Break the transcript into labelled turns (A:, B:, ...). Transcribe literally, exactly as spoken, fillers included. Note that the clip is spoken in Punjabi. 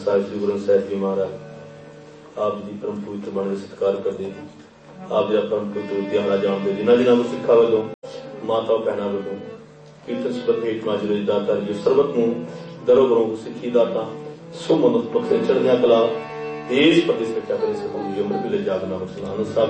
A: ਸਾਹਿਬ ਸ੍ਰੀ ਗੁਰੂ ਸਾਹਿਬ ਜੀ ਮਹਾਰਾਜ ਆਪ ਜੀ ਦੀ ਪਰਮ ਪਵਿੱਤਰ ਬਾਣੀ ਦਾ ਸਤਿਕਾਰ ਕਰਦੇ, ਆਪ ਜੀ ਦਾ ਪਰਮ ਪਵਿੱਤਰ ਦਿਹਾੜਾ ਜਾਣਦੇ, ਜਿਨ੍ਹਾਂ ਜਿਨ੍ਹਾਂ ਨੂੰ ਸਿੱਖਾਂ ਵੱਲੋਂ, ਮਾਤਾ ਭੈਣਾਂ ਵੱਲੋਂ ਕੀਰਤਨ ਸਬਦ ਹੇਠ ਮਾਜਰੇ ਦੀ ਦਾਤਾ ਜੋ ਸਰਬਤ ਨੂੰ ਦਰੋ ਬਰੋਂ ਸਿੱਖੀ ਦਾਤਾ ਸੁਮਨੁੱਖ ਬਖਸ਼ੇ ਚੜ੍ਹਦੀਆਂ ਕਲਾ ਦੇਸ਼ ਪ੍ਰਦੇਸ਼ ਵਿੱਚ ਕਰੇ ਸਕੂਲ ਜੀ ਅਮਰ ਵਿਲੇ ਜਾਗਨਾ ਬਖਸ਼ਣਾ